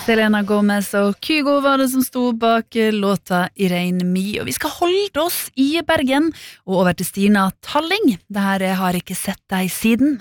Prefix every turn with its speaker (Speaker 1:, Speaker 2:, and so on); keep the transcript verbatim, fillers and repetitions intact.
Speaker 1: Selena Gomez og Kygo var det som sto bak låta Irene Me. Og vi skal holde oss i Bergen og over til Stina Talling. Det her er Har ikke sett deg siden.